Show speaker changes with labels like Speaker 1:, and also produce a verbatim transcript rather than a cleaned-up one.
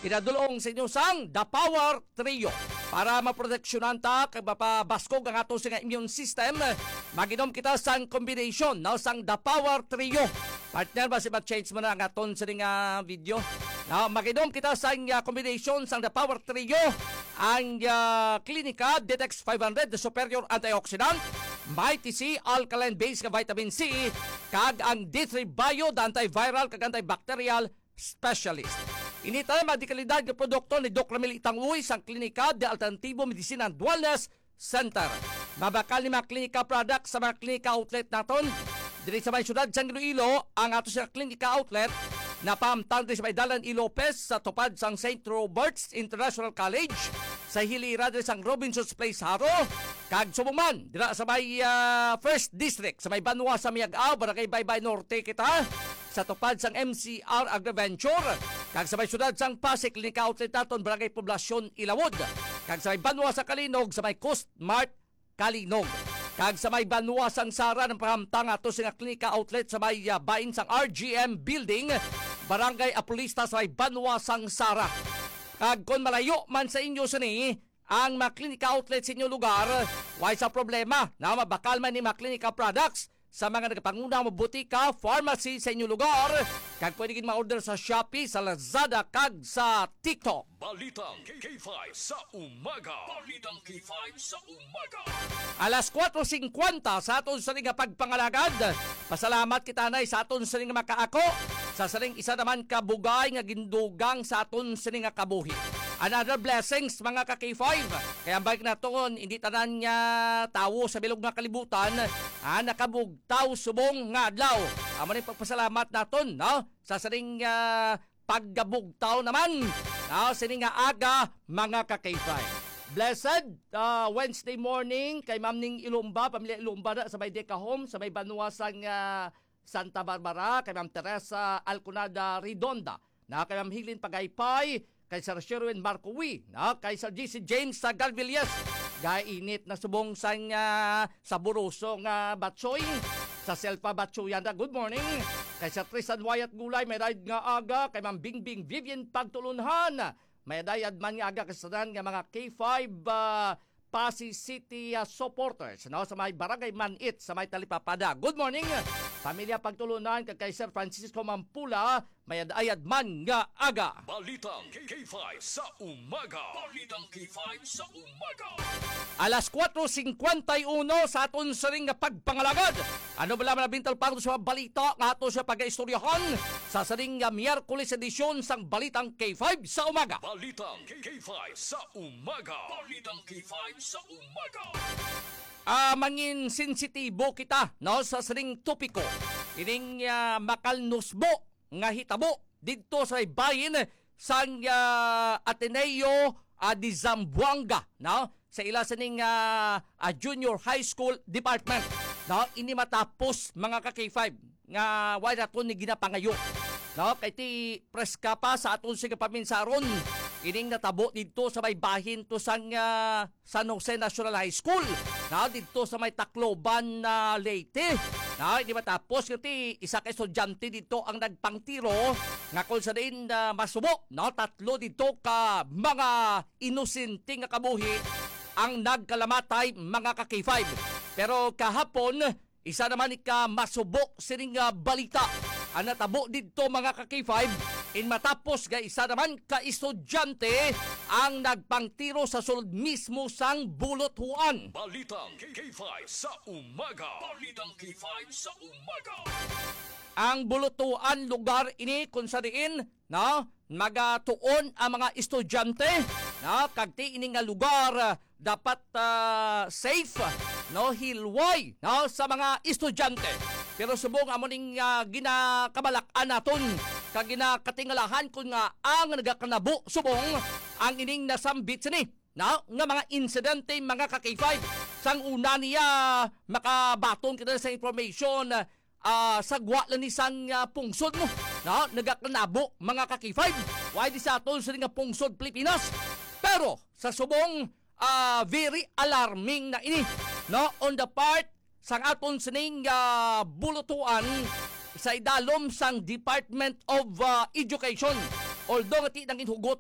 Speaker 1: Inadulong sa inyo sang The Power Trio para maproteksyonan ta kag mapabaskog ang ato sa immune system. Maginom kita sang combination no sang The Power Trio. Partner ba si ma-change mo na ang aton sa nga video. No, maginom kita sang uh, combination sang The Power Trio. Ang uh, Clinica Detex five hundred the superior antioxidant, Mighty C alkaline base ka vitamin C, kag ang D three Bio the antiviral kag antibacterial specialist. Ini tayo medikalidad ng produkto ni Doc Ramil Itanguy sa Klinika de Alternativo Medicina and Wellness Center. Mabakal ni mga klinika product sa mga klinika outlet naton. Diri sa may syudad sa Iloilo, ang ato sa klinika outlet na pamtang sa may Dalan Ilopez sa tupad sang Saint Robert's International College sa hilira diri sang Robinson's Place Haro. Kag sumuman dira sa may uh, First District sa may Banwa sa Miag-aw, Barangay Baybay Norte kita sa tupad sang M C R Agriventure. Kag sa may syudad sang Pasig, klinika outlet naton Barangay Poblasyon Ilawod. Kag sa may Banwa sa Kalinog sa may Coast Mart Kalinog. Kag sa may Banwa sang Sara ng pahamtang ato sa klinika outlet sa may uh, bain sang R G M Building, Barangay Apolista sa may Banwa sang Sara. Kag kung malayo man sa inyo sini ang mga klinika outlet sa inyong lugar, why sa problema na mabakal man ni mga klinika products sa mga nagpanguna mo butika, pharmacy sa inyong lugar. Kag pwede gid ma-order sa Shopee, sa Lazada, kag sa TikTok.
Speaker 2: Balitang K five sa umaga. Balitang K five sa umaga.
Speaker 1: Alas kwatro singkwenta sa aton sa nga pagpangalagad. Pasalamat kita nay sa aton sa nga makaako. Sa saring isa naman kabugay nga gindugang sa aton sa nga kabuhi. Another blessings mga ka K five. Kaya balik na toon, hindi tanan nga tawo sa bilog nga kalibutan, ah, nakabugtaw subong nga adlaw. Amo ni pagpasalamat naton, no? Sa saring uh, paggabugtaw naman, no? Sining nga aga mga ka K five. Blessed uh, Wednesday morning kay Ma'am Ning Ilumba, pamilya Ilumba na, sa may Deca Home, sa may Banuasang uh, Santa Barbara, kay Ma'am Teresa Alconada Redonda, na kay Ma'am Hilin Pagaypay, kay Sir Sherwin Marcowi, na kay Sir G C James sa Galvillas, gainit na subong sang uh, sa Buruso nga Batsoy, sa Selpa Batsoyan na good morning, kay Sir Tristan Wyatt Gulay, may ride nga aga, kay Ma'am Bingbing Vivian Pagtulunhan, may dayad man nga aga kasadan nga mga K five uh, Pasig City uh, supporters, no? Sa may Barangay Manit, sa may Talipapada. Good morning, pamilya Pagtulunan, kay Sir Francisco Mampula, may ayad man nga aga.
Speaker 2: Balitang K five sa umaga. Balitang K five sa umaga.
Speaker 1: Alas kwatro singkwenta y uno sa aton sa ring nga pagpangalagad. Ano ba naman nabintal pa sa balita nga ato sa pag-istoryahan sa saring nga Miyerkules edisyon sang Balitang K five sa umaga.
Speaker 2: Balitang K five sa umaga. Balitang K five sa umaga.
Speaker 1: Ah, mangin sensitibo kita no sa saring topiko. Ining uh, makalnusbo nga hitabo didto sa bayin sang uh, Ateneo uh, di Zamboanga, no? Sa ila sa ning uh, uh, junior high school department, no? Ini matapos mga ka K five nga why naton ni ginapangayo, no? Kay ti preska pa sa aton sa paminsaron ining natabo didto sa may bahin to sang uh, San Jose National High School, no? Didto sa may Tacloban na uh, Leyte. Na, hindi matapos kasi isa ka estudyante dito ang nagpangtiro nga kung sa din uh, masubo, no? Tatlo dito ka mga inosente nga kabuhi ang nagkalamatay mga ka K five. Pero kahapon, isa naman ika masubok sining uh, balita ang natabo dito mga ka K five. In matapos ga isa naman ka estudyante ang nagpangtiro sa sulod mismo sang bulothuan.
Speaker 2: Balitang K five sa umaga. Balitang K five sa umaga.
Speaker 1: Ang bulothuan lugar ini kung sa diin, no, magatuon ang mga estudyante, no, kagti ini nga lugar uh, dapat uh, safe, no, hilway, no, sa mga estudyante. Pero subong amo ning uh, ginakabalak-an naton kag ginakatingalahan kun nga ang nagakanabo subong ang ining nasambit sini, no, nga mga insidente mga ka K five. Sang una niya makabaton kita sa information uh, sagwa lang ni sang uh, pungsod mo, no, nagakanabo mga ka K five. Why di sa aton sa nga pungsod Pilipinas? Pero sa subong uh, very alarming na ini, no, on the part sang aton sining uh, bulutuan sa idalom sang Department of uh, Education. Although nga ti nang inhugot